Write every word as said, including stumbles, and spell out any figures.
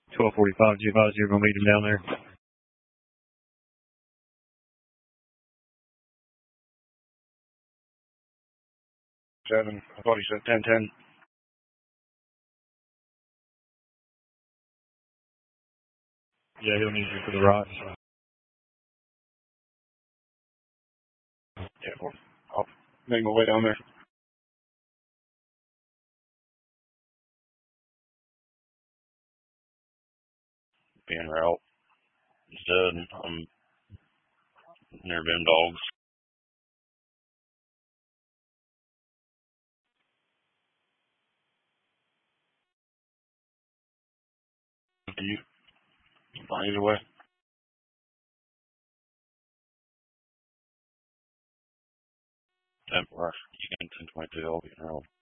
twelve forty-five, G advise you're going to meet him down there. Seven. I thought he said ten ten. Yeah, he'll need you for the rocks. Yeah, well, I'll make my way down there. Being route. He's dead. I'm near them dogs. Do you? Fine either way. Ten rush. You can ten twenty-two. I'll be around.